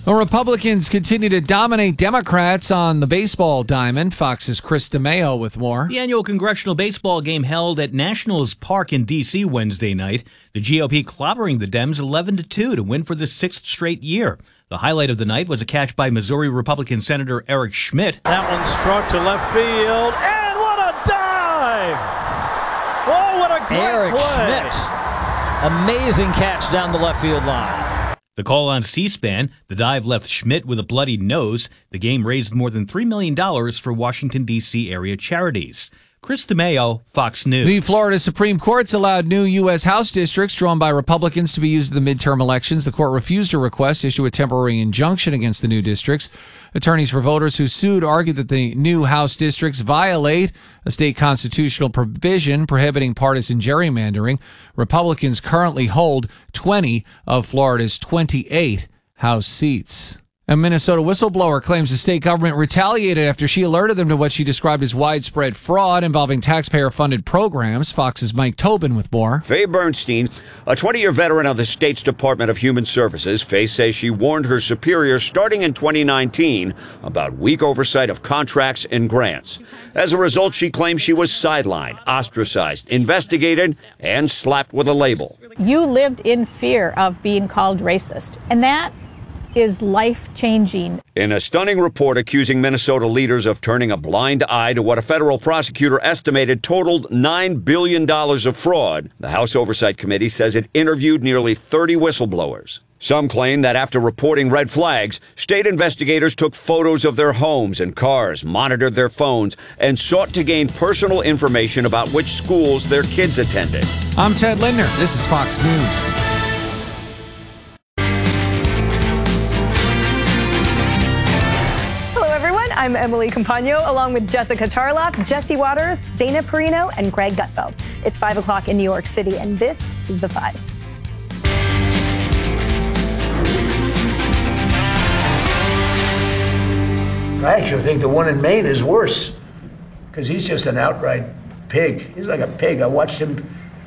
Well, Republicans continue to dominate Democrats on the baseball diamond. Fox's Chris DeMeo with more. The annual congressional baseball game held at Nationals Park in D.C. Wednesday night. The GOP clobbering the Dems 11-2 to win for the sixth straight year. The highlight of the night was a catch by Missouri Republican Senator Eric Schmitt. That one struck to left field, and what a dive! Oh, what a great Eric play! Schmitt. Amazing catch down the left field line. The call on C-SPAN, the dive left Schmitt with a bloody nose. The game raised more than $3 million for Washington, D.C. area charities. Chris DeMeo, Fox News. The Florida Supreme Court's allowed new U.S. House districts drawn by Republicans to be used in the midterm elections. The court refused a request to issue a temporary injunction against the new districts. Attorneys for voters who sued argued that the new House districts violate a state constitutional provision prohibiting partisan gerrymandering. Republicans currently hold 20 of Florida's 28 House seats. A Minnesota whistleblower claims the state government retaliated after she alerted them to what she described as widespread fraud involving taxpayer-funded programs. Fox's Mike Tobin with more. Faye Bernstein, a 20-year veteran of the state's Department of Human Services, Faye says she warned her superiors starting in 2019 about weak oversight of contracts and grants. As a result, she claims she was sidelined, ostracized, investigated, and slapped with a label. You lived in fear of being called racist, and that is life-changing. In a stunning report accusing Minnesota leaders of turning a blind eye to what a federal prosecutor estimated totaled $9 billion of fraud, the House Oversight Committee says it interviewed nearly 30 whistleblowers. Some claim that after reporting red flags, state investigators took photos of their homes and cars, monitored their phones, and sought to gain personal information about which schools their kids attended. I'm Ted Lindner. This is Fox News. I'm Emily Compagno, along with Jessica Tarlop, Jesse Waters, Dana Perino, and Greg Gutfeld. It's 5 o'clock in New York City, and this is The Five. I actually think the one in Maine is worse, because he's just an outright pig. He's like a pig. I watched him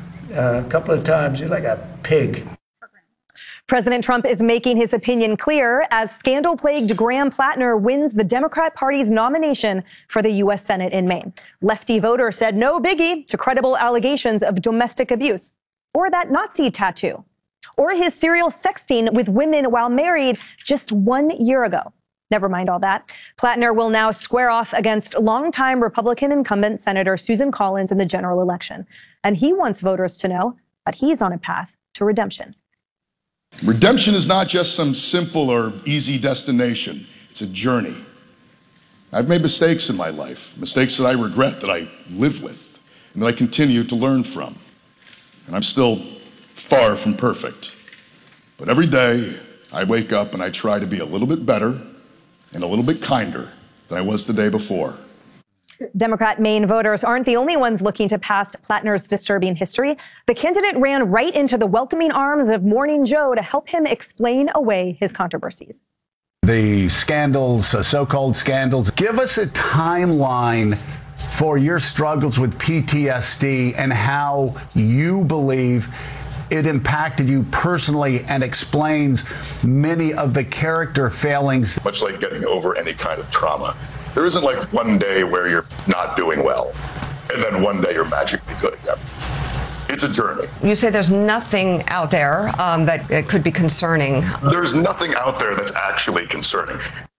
a couple of times. He's like a pig. President Trump is making his opinion clear as scandal-plagued Graham Plattner wins the Democrat Party's nomination for the U.S. Senate in Maine. Lefty voters said no biggie to credible allegations of domestic abuse, or that Nazi tattoo, or his serial sexting with women while married just 1 year ago. Never mind all that. Plattner will now square off against longtime Republican incumbent Senator Susan Collins in the general election. And he wants voters to know that he's on a path to redemption. Redemption is not just some simple or easy destination. It's a journey. I've made mistakes in my life, mistakes that I regret, that I live with, and that I continue to learn from. And I'm still far from perfect. But every day, I wake up and I try to be a little bit better and a little bit kinder than I was the day before. Democrat Maine voters aren't the only ones looking to pass Plattner's disturbing history. The candidate ran right into the welcoming arms of Morning Joe to help him explain away his controversies. The scandals, so-called scandals. Give us a timeline for your struggles with PTSD and how you believe it impacted you personally and explains many of the character failings. Much like getting over any kind of trauma. There isn't like one day where you're not doing well, and then one day you're magically good again. It's a journey. You say there's nothing out there that could be concerning. There's nothing out there that's actually concerning.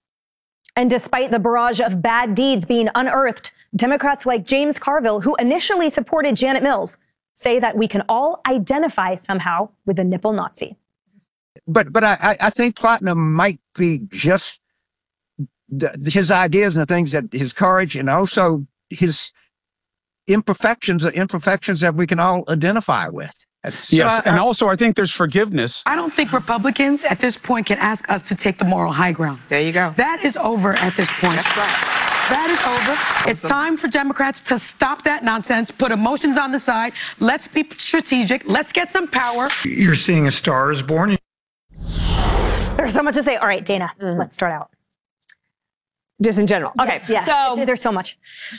And despite the barrage of bad deeds being unearthed, Democrats like James Carville, who initially supported Janet Mills, say that we can all identify somehow with the nipple Nazi. But I think Plattner might be just his ideas and the things that his courage and also his imperfections are imperfections that we can all identify with. So yes, and also I think there's forgiveness. I don't think Republicans at this point can ask us to take the moral high ground. There you go. That is over at this point. That's right. That is over. It's time for Democrats to stop that nonsense, put emotions on the side. Let's be strategic. Let's get some power. You're seeing a Star is Born. There's so much to say. All right, Dana, let's start out. Just in general. Okay, yes, so there's so much.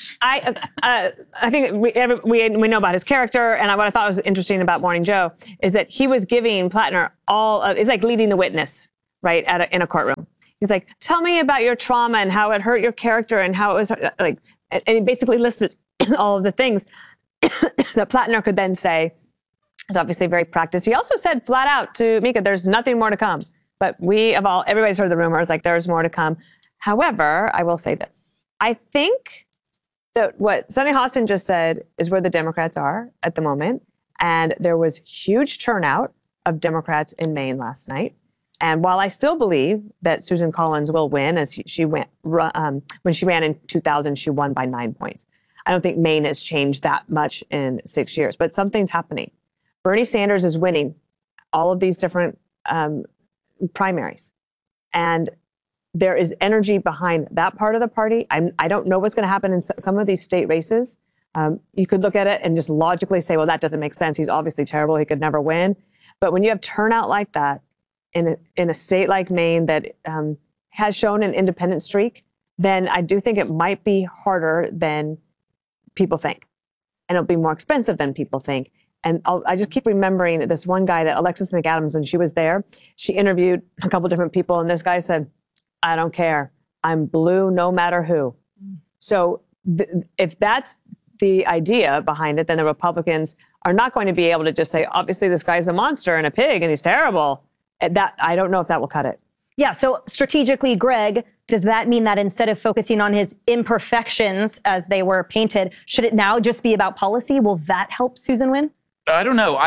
I think we know about his character, and what I thought was interesting about Morning Joe is that he was giving Plattner it's like leading the witness, right, in a courtroom. He's like, tell me about your trauma and how it hurt your character and how it was like, and he basically listed all of the things that Plattner could then say. It's obviously very practiced. He also said flat out to Mika, there's nothing more to come. But everybody's heard the rumors, like there's more to come. However, I will say this. I think that what Sunny Hostin just said is where the Democrats are at the moment. And there was huge turnout of Democrats in Maine last night. And while I still believe that Susan Collins will win, as she went when she ran in 2000, she won by 9 points. I don't think Maine has changed that much in 6 years, but something's happening. Bernie Sanders is winning all of these different primaries, and there is energy behind that part of the party. I don't know what's going to happen in some of these state races. You could look at it and just logically say, well, that doesn't make sense. He's obviously terrible. He could never win. But when you have turnout like that in a state like Maine that has shown an independent streak, then I do think it might be harder than people think. And it'll be more expensive than people think. And I just keep remembering this one guy, that Alexis McAdams, when she was there, she interviewed a couple different people. And this guy said, I don't care. I'm blue no matter who. So if that's the idea behind it, then the Republicans are not going to be able to just say, obviously, this guy's a monster and a pig and he's terrible. That I don't know if that will cut it. Yeah. So strategically, Greg, does that mean that instead of focusing on his imperfections as they were painted, should it now just be about policy? Will that help Susan win? I don't know.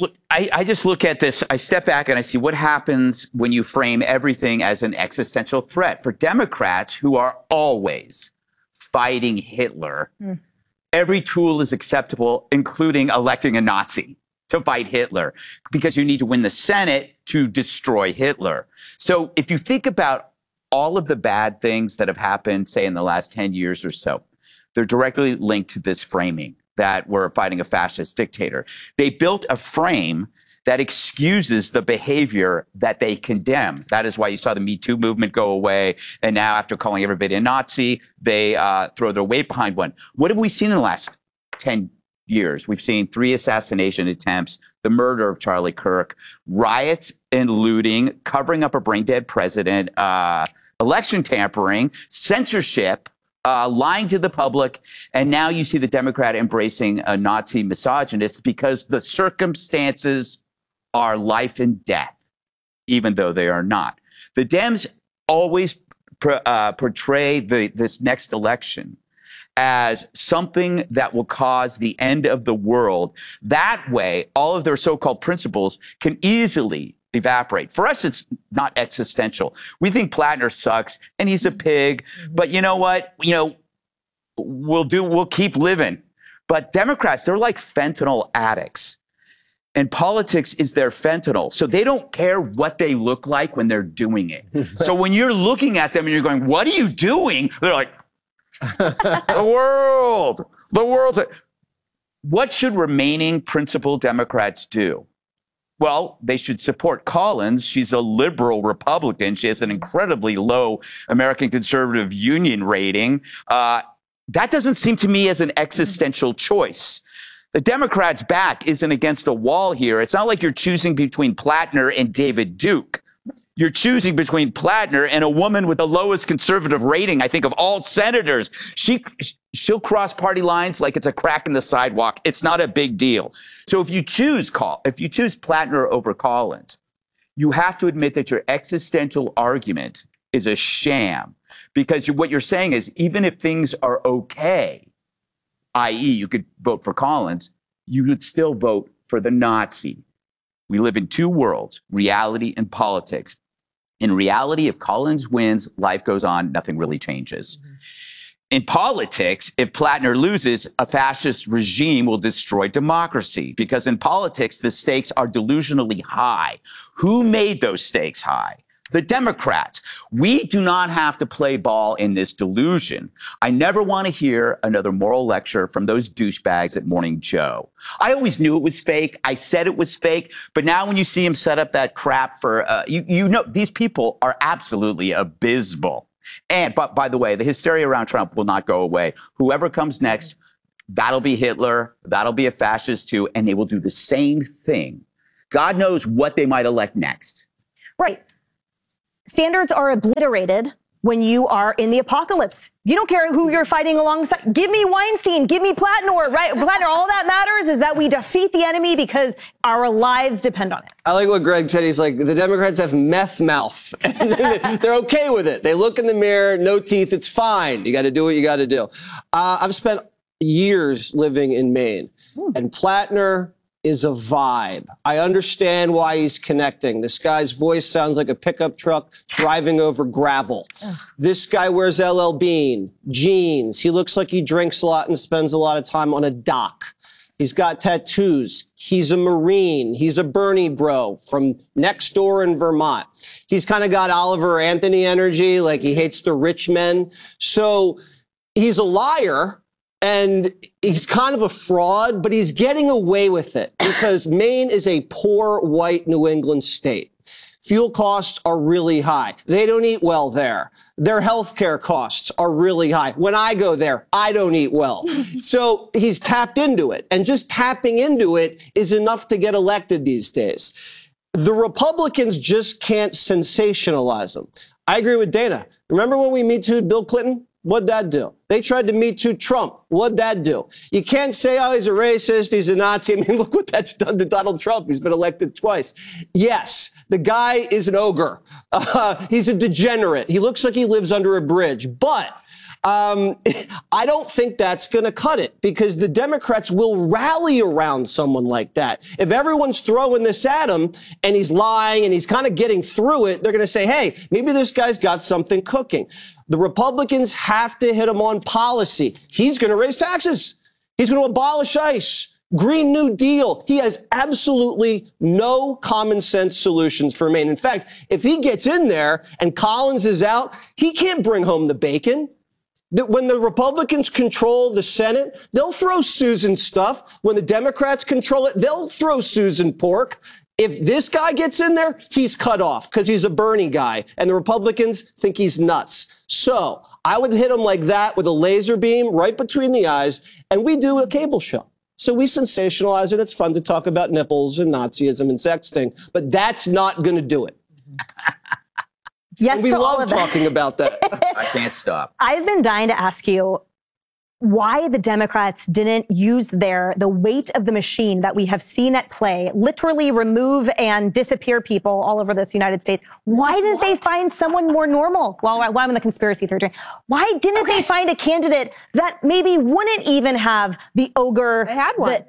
I just look at this. I step back and I see what happens when you frame everything as an existential threat. For Democrats who are always fighting Hitler, every tool is acceptable, including electing a Nazi to fight Hitler, because you need to win the Senate to destroy Hitler. So if you think about all of the bad things that have happened, say, in the last 10 years or so, they're directly linked to this framing that we're fighting a fascist dictator. They built a frame that excuses the behavior that they condemn. That is why you saw the Me Too movement go away. And now, after calling everybody a Nazi, they throw their weight behind one. What have we seen in the last 10 years? We've seen 3 assassination attempts, the murder of Charlie Kirk, riots and looting, covering up a brain-dead president, election tampering, censorship, lying to the public, and now you see the Democrat embracing a Nazi misogynist because the circumstances are life and death, even though they are not. The Dems always portray this next election as something that will cause the end of the world. That way, all of their so-called principles can easily evaporate. For us, it's not existential. We think Plattner sucks and he's a pig, but you know what? We'll keep living. But Democrats, they're like fentanyl addicts. And politics is their fentanyl. So they don't care what they look like when they're doing it. So when you're looking at them and you're going, what are you doing? They're like, the world's. What should remaining principled Democrats do? Well, they should support Collins. She's a liberal Republican. She has an incredibly low American Conservative Union rating. That doesn't seem to me as an existential choice. The Democrats' back isn't against the wall here. It's not like you're choosing between Plattner and David Duke. You're choosing between Plattner and a woman with the lowest conservative rating, I think, of all senators. She'll cross party lines like it's a crack in the sidewalk. It's not a big deal. So if you choose Plattner over Collins, you have to admit that your existential argument is a sham, because what you're saying is even if things are okay, i.e. you could vote for Collins, you would still vote for the Nazi. We live in two worlds, reality and politics. In reality, if Collins wins, life goes on, nothing really changes. In politics, if Plattner loses, a fascist regime will destroy democracy, because in politics, the stakes are delusionally high. Who made those stakes high? The Democrats. We do not have to play ball in this delusion. I never want to hear another moral lecture from those douchebags at Morning Joe. I always knew it was fake. I said it was fake. But now when you see him set up that crap for, you know, these people are absolutely abysmal. But by the way, the hysteria around Trump will not go away. Whoever comes next, that'll be Hitler. That'll be a fascist too. And they will do the same thing. God knows what they might elect next. Right. Standards are obliterated when you are in the apocalypse. You don't care who you're fighting alongside. Give me Weinstein, give me Platnor, right? Platnor, all that matters is that we defeat the enemy because our lives depend on it. I like what Greg said. He's like, the Democrats have meth mouth. And they're okay with it. They look in the mirror, no teeth, it's fine. You got to do what you got to do. I've spent years living in Maine, and Platner is a vibe. I understand why he's connecting. This guy's voice sounds like a pickup truck driving over gravel. This guy wears LL Bean, jeans. He looks like he drinks a lot and spends a lot of time on a dock. He's got tattoos. He's a Marine. He's a Bernie bro from next door in Vermont. He's kind of got Oliver Anthony energy, like he hates the rich men. So he's a liar. And he's kind of a fraud, but he's getting away with it because Maine is a poor white New England state. Fuel costs are really high. They don't eat well there. Their healthcare costs are really high. When I go there, I don't eat well. So he's tapped into it. And just tapping into it is enough to get elected these days. The Republicans just can't sensationalize him. I agree with Dana. Remember when we Me Too'd Bill Clinton? What'd that do? They tried to Me Too Trump. What'd that do? You can't say, oh, he's a racist, he's a Nazi. I mean, look what that's done to Donald Trump. He's been elected twice. Yes, the guy is an ogre. He's a degenerate. He looks like he lives under a bridge. But I don't think that's going to cut it because the Democrats will rally around someone like that. If everyone's throwing this at him and he's lying and he's kind of getting through it, they're going to say, hey, maybe this guy's got something cooking. The Republicans have to hit him on policy. He's going to raise taxes. He's going to abolish ICE. Green New Deal. He has absolutely no common sense solutions for Maine. In fact, if he gets in there and Collins is out, he can't bring home the bacon. When the Republicans control the Senate, they'll throw Susan stuff. When the Democrats control it, they'll throw Susan pork. If this guy gets in there, he's cut off because he's a Bernie guy, and the Republicans think he's nuts. So I would hit him like that with a laser beam right between the eyes, and we do a cable show. So we sensationalize it. It's fun to talk about nipples and Nazism and sexting, but that's not going to do it. Yes, we love talking about that. I can't stop. I've been dying to ask you why the Democrats didn't use the weight of the machine that we have seen at play, literally remove and disappear people all over this United States. Why didn't they find someone more normal? Well, I'm in the conspiracy theory. Why didn't they find a candidate that maybe wouldn't even have the ogre? They had one.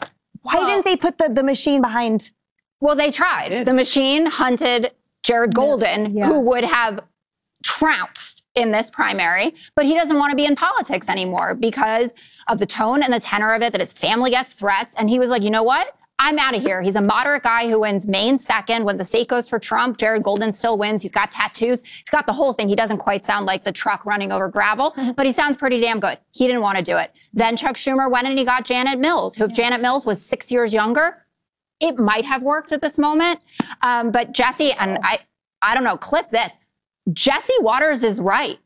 Why didn't they put the machine behind? Well, they tried. The machine hunted Jared Golden, who would have trounced in this primary, but he doesn't want to be in politics anymore because of the tone and the tenor of it, that his family gets threats. And he was like, you know what? I'm out of here. He's a moderate guy who wins Maine second. When the state goes for Trump, Jared Golden still wins. He's got tattoos. He's got the whole thing. He doesn't quite sound like the truck running over gravel, but he sounds pretty damn good. He didn't want to do it. Then Chuck Schumer went and he got Janet Mills, who if Janet Mills was 6 years younger, it might have worked at this moment. But Jesse, and I don't know, clip this. Jesse Waters is right.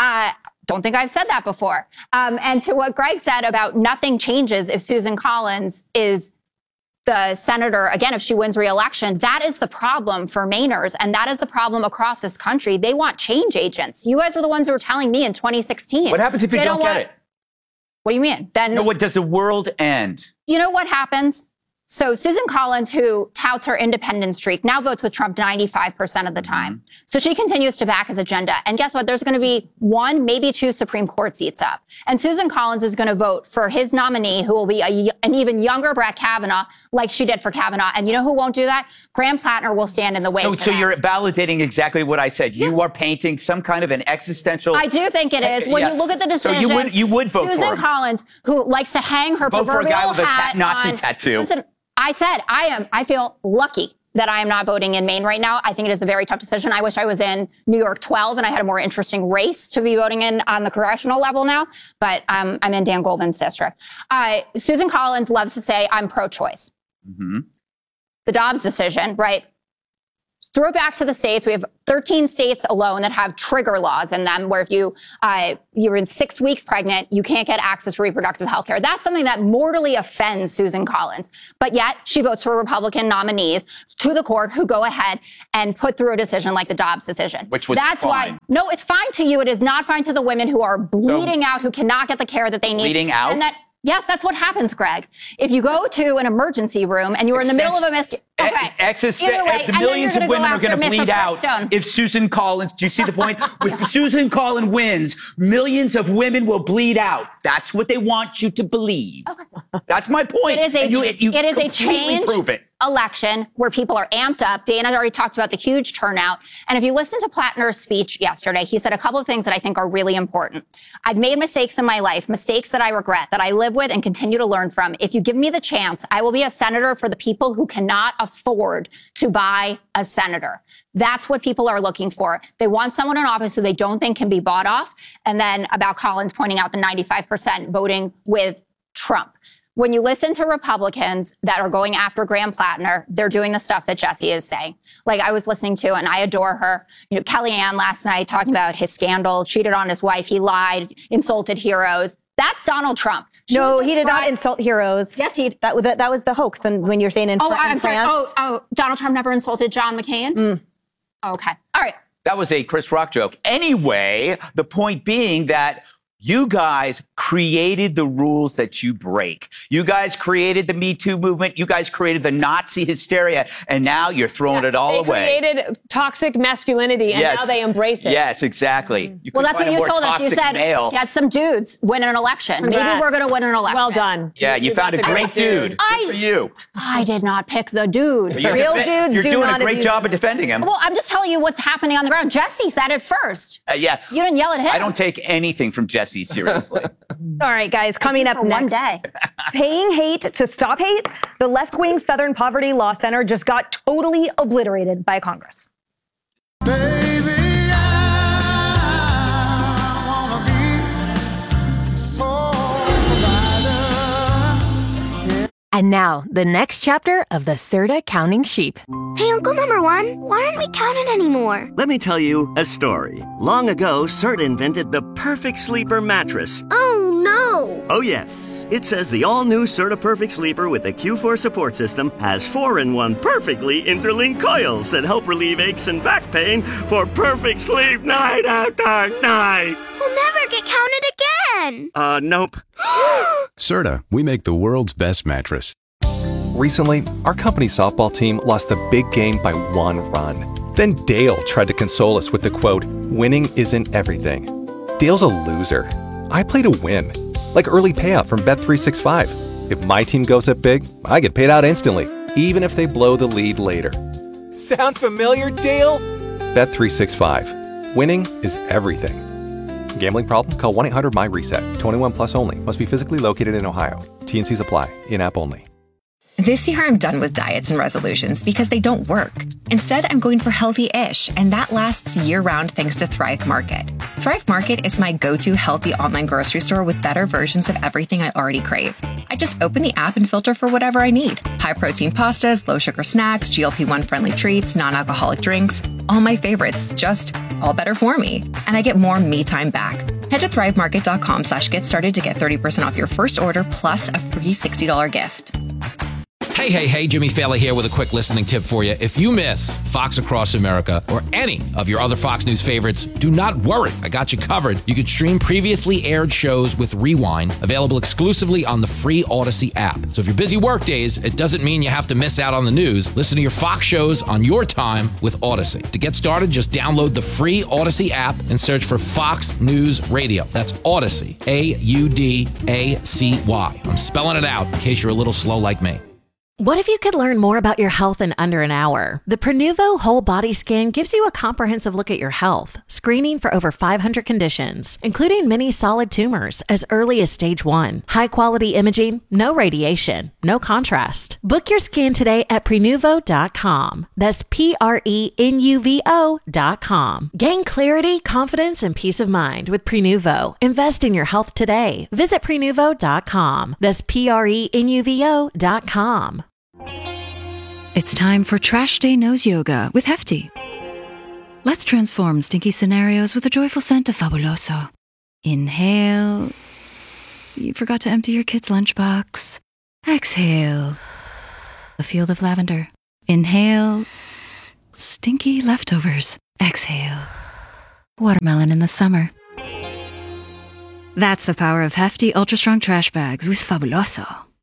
Don't think I've said that before. And to what Greg said about nothing changes if Susan Collins is the senator, again, if she wins re-election, that is the problem for Mainers. And that is the problem across this country. They want change agents. You guys were the ones who were telling me in 2016. What happens if you don't get it? What do you mean? Then No, what does the world end? You know what happens? So Susan Collins, who touts her independent streak, now votes with Trump 95% of the time. So she continues to back his agenda. And guess what? There's going to be 1, maybe 2 Supreme Court seats up. And Susan Collins is going to vote for his nominee, who will be an even younger Brett Kavanaugh, like she did for Kavanaugh. And you know who won't do that? Graham Platner will stand in the way. So you're validating exactly what I said. You are painting some kind of an existential. I do think it is. When you look at the decision, so you would vote Susan for him. Collins, who likes to hang her vote for a guy with hat a Nazi on, tattoo. Listen, I said I feel lucky that I am not voting in Maine right now. I think it is a very tough decision. I wish I was in New York 12 and I had a more interesting race to be voting in on the congressional level now. But I'm in Dan Goldman's district. Susan Collins loves to say I'm pro-choice. The Dobbs decision, right? throw it back to the states. We have 13 states alone that have trigger laws in them where if you're in 6 weeks pregnant, you can't get access to reproductive health care. That's something that mortally offends Susan Collins. But yet she votes for Republican nominees to the court who go ahead and put through a decision like the Dobbs decision. Which was That's fine. why. No, it's fine to you. It is not fine to the women who are bleeding out, who cannot get the care that they need. Bleeding out? And yes, that's what happens, Greg. If you go to an emergency room and you're in the middle of a miscarriage, the millions of women are going to bleed out if Susan Collins, do you see the point? If Susan Collins wins, millions of women will bleed out. That's what they want you to believe. Okay. That's my point. It is a change prove it. Election where people are amped up. Dana already talked about the huge turnout. And if you listen to Plattner's speech yesterday, he said a couple of things that I think are really important. I've made mistakes in my life, mistakes that I regret, that I live with and continue to learn from. If you give me the chance, I will be a senator for the people who cannot afford to buy a senator. That's what people are looking for. They want someone in office who they don't think can be bought off. And then about Collins pointing out the 95% voting with Trump. When you listen to Republicans that are going after Graham Plattner, they're doing the stuff that Jesse is saying. Like I was listening to, and I adore her, Kellyanne last night talking about his scandals, cheated on his wife, he lied, insulted heroes. That's Donald Trump. No, he did not insult heroes. Yes, that was the hoax. Then when you're saying in I'm sorry. France. Donald Trump never insulted John McCain? Okay. All right. That was a Chris Rock joke. Anyway, the point being that you guys created the rules that you break. You guys created the Me Too movement. You guys created the Nazi hysteria. And now you're throwing it all away. They created toxic masculinity, and now they embrace it. Yes, exactly. Well, that's what you told us. You said you had some dudes win an election. Congrats. Maybe we're going to win an election. Well done. Yeah, you found a great dude. Good for you. I did not pick the dude. Real dudes You're doing a great job of defending him. Well, I'm just telling you what's happening on the ground. Jesse said it first. Yeah. You didn't yell at him. I don't take anything from Jesse seriously. All right, guys, coming up next. One day. Paying hate to stop hate. The left-wing Southern Poverty Law Center just got totally obliterated by Congress. Baby, And now, the next chapter of the Serta Counting Sheep. Hey, Uncle Number One, why aren't we counting anymore? Let me tell you a story. Long ago, Serta invented the perfect sleeper mattress. Oh, no. Oh, yes. It says the all-new Serta Perfect Sleeper with the Q4 support system has 4-in-1 perfectly interlinked coils that help relieve aches and back pain for perfect sleep night after night. We'll never get counted again. Nope. Serta, we make the world's best mattress. Recently, our company's softball team lost the big game by 1 run. Then Dale tried to console us with the quote, "Winning isn't everything." Dale's a loser. I play to win. Like early payout from Bet365. If my team goes up big, I get paid out instantly, even if they blow the lead later. Sound familiar, Dale? Bet365. Winning is everything. Gambling problem? Call 1-800-MY-RESET. 21 plus only. Must be physically located in Ohio. T&Cs apply. In-app only. This year I'm done with diets and resolutions because they don't work. Instead, I'm going for healthy-ish, and that lasts year-round thanks to Thrive Market. Thrive Market is my go-to healthy online grocery store with better versions of everything I already crave. I just open the app and filter for whatever I need. High-protein pastas, low-sugar snacks, GLP-1 friendly treats, non-alcoholic drinks. All my favorites, just all better for me. And I get more me time back. Head to thrivemarket.com/get started to get 30% off your first order plus a free $60 gift. Hey, Jimmy Fallon here with a quick listening tip for you. If you miss Fox Across America or any of your other Fox News favorites, do not worry. I got you covered. You can stream previously aired shows with Rewind, available exclusively on the free Odyssey app. So if you're busy work days, it doesn't mean you have to miss out on the news. Listen to your Fox shows on your time with Odyssey. To get started, just download the free Odyssey app and search for Fox News Radio. That's Odyssey, AUDACY. I'm spelling it out in case you're a little slow like me. What if you could learn more about your health in under an hour? The Prenuvo Whole Body Scan gives you a comprehensive look at your health, screening for over 500 conditions, including many solid tumors as early as stage 1. High-quality imaging, no radiation, no contrast. Book your scan today at Prenuvo.com. That's Prenuvo.com. Gain clarity, confidence, and peace of mind with Prenuvo. Invest in your health today. Visit Prenuvo.com. That's Prenuvo.com. It's time for Trash Day Nose Yoga with Hefty. Let's transform stinky scenarios with a joyful scent of Fabuloso. Inhale. You forgot to empty your kid's lunchbox. Exhale. A field of lavender. Inhale. Stinky leftovers. Exhale. Watermelon in the summer. That's the power of Hefty Ultra Strong Trash Bags with Fabuloso.